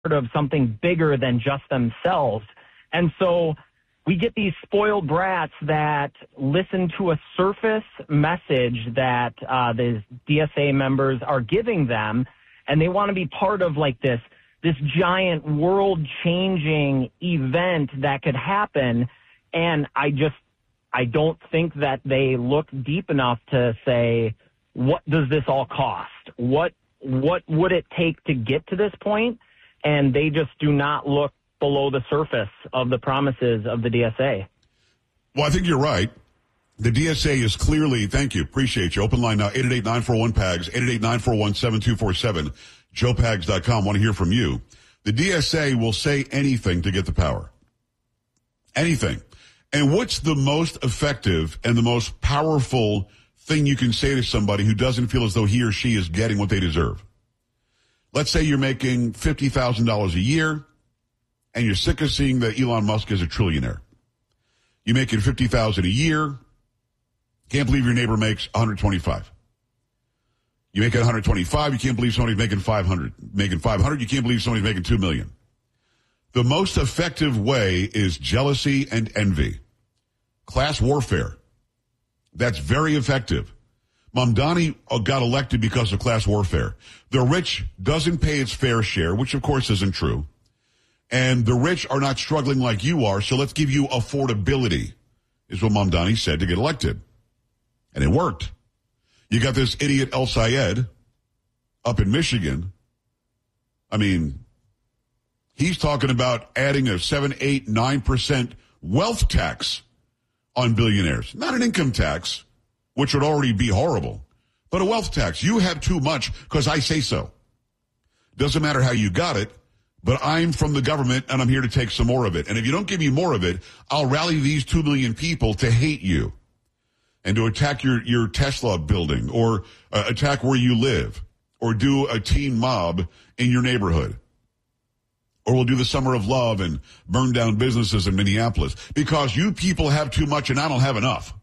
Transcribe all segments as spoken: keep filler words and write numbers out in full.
of something bigger than just themselves. And so we get these spoiled brats that listen to a surface message that uh, the D S A members are giving them, and they want to be part of like this this giant world-changing event that could happen. And I just I don't think that they look deep enough to say, what does this all cost? What what would it take to get to this point? And they just do not look below the surface of the promises of the D S A. Well, I think you're right. The D S A is clearly, thank you, appreciate you. Open line now, eight eight eight, nine four one, P A G S, eight eight eight, nine four one, seven two four seven, joe pags dot com. Want to hear from you. The D S A will say anything to get the power. Anything. And what's the most effective and the most powerful thing you can say to somebody who doesn't feel as though he or she is getting what they deserve? Let's say you're making fifty thousand dollars a year and you're sick of seeing that Elon Musk is a trillionaire. You're making fifty thousand dollars a year. Can't believe your neighbor makes one hundred twenty-five. You make one hundred twenty-five, you can't believe somebody's making five hundred. Making five hundred, you can't believe somebody's making two million. The most effective way is jealousy and envy. Class warfare. That's very effective. Mamdani got elected because of class warfare. The rich doesn't pay its fair share, which of course isn't true. And the rich are not struggling like you are, so let's give you affordability, is what Mamdani said to get elected. And it worked. You got this idiot El Sayed up in Michigan. I mean, he's talking about adding a seven, eight, nine percent wealth tax on billionaires. Not an income tax, which would already be horrible, but a wealth tax. You have too much because I say so. Doesn't matter how you got it, but I'm from the government and I'm here to take some more of it. And if you don't give me more of it, I'll rally these two million people to hate you and to attack your, your Tesla building or uh, attack where you live or do a teen mob in your neighborhood. Or we'll do the summer of love and burn down businesses in Minneapolis because you people have too much and I don't have enough.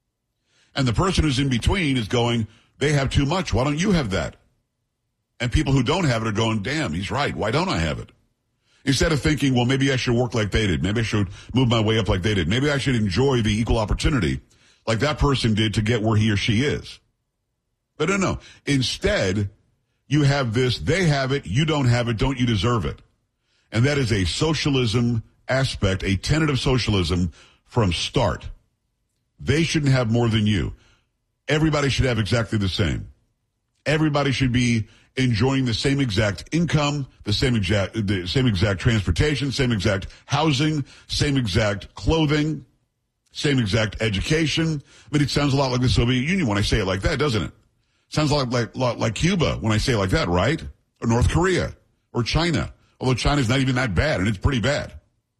And the person who's in between is going, they have too much. Why don't you have that? And people who don't have it are going, damn, he's right. Why don't I have it? Instead of thinking, well, maybe I should work like they did. Maybe I should move my way up like they did. Maybe I should enjoy the equal opportunity like that person did to get where he or she is. But no, no. Instead, you have this, they have it, you don't have it, don't you deserve it? And that is a socialism aspect, a tenet of socialism from start. They shouldn't have more than you. Everybody should have exactly the same. Everybody should be enjoying the same exact income, the same exact, the same exact transportation, same exact housing, same exact clothing, same exact education. I mean, it sounds a lot like the Soviet Union when I say it like that, doesn't it? Sounds a lot like, like, like Cuba when I say it like that, right? Or North Korea or China. Although China's not even that bad, and it's pretty bad.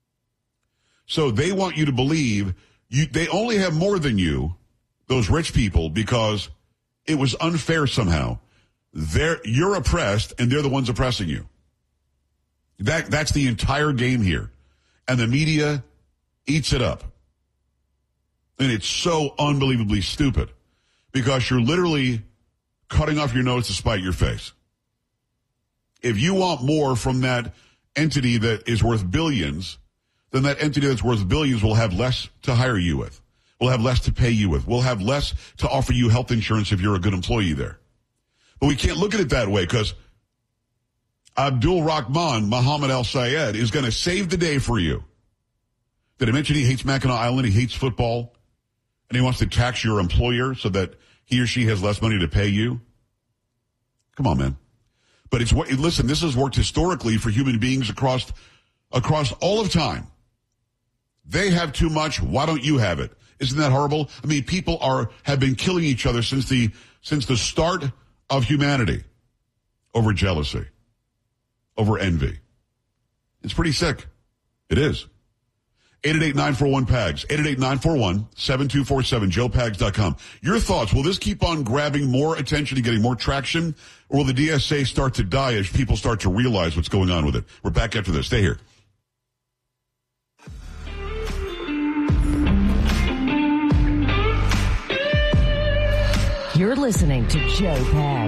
So they want you to believe you, they only have more than you, those rich people, because it was unfair somehow. They're, you're oppressed, and they're the ones oppressing you. That, that's the entire game here. And the media eats it up. And it's so unbelievably stupid because you're literally cutting off your nose to spite your face. If you want more from that entity that is worth billions, then that entity that's worth billions will have less to hire you with, will have less to pay you with, will have less to offer you health insurance if you're a good employee there. But we can't look at it that way because Abdul Rahman Muhammad Al Sayed is going to save the day for you. Did I mention he hates Mackinac Island, he hates football, and he wants to tax your employer so that he or she has less money to pay you? Come on, man. But it's what, listen, this has worked historically for human beings across, across all of time. They have too much. Why don't you have it? Isn't that horrible? I mean, people are, have been killing each other since the, since the start of humanity over jealousy, over envy. It's pretty sick. It is. eight eight eight, nine four one, P A G S, eight eight eight, nine four one, seven two four seven, joe pags dot com. Your thoughts, will this keep on grabbing more attention and getting more traction, or will the D S A start to die as people start to realize what's going on with it? We're back after this. Stay here. You're listening to Joe Pags.